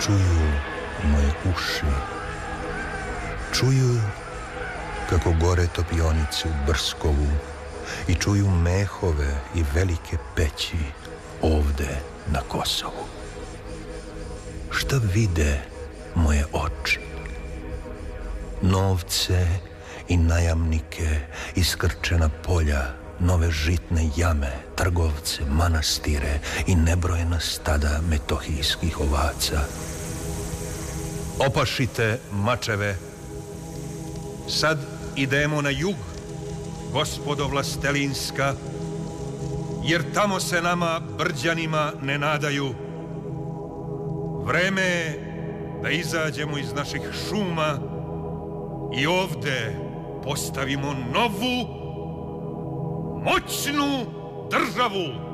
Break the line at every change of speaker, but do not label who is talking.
čuju moje uši, čuju kako gore topionice u Brskovu i čuju mehove i velike peći ovde na Kosovu. Šta vide moje oči? Novce i najamnike, iskrčena polja, nove žitne jame, trgovce, manastire i nebrojena stada metohijskih ovaca. Opašite mačeve. Sad idemo na jug, gospodo Vlastelinska, jer tamo se nama Brđanima ne nadaju. Vreme je da izađemo iz naših šuma i ovde postavimo novu, moćnu državu.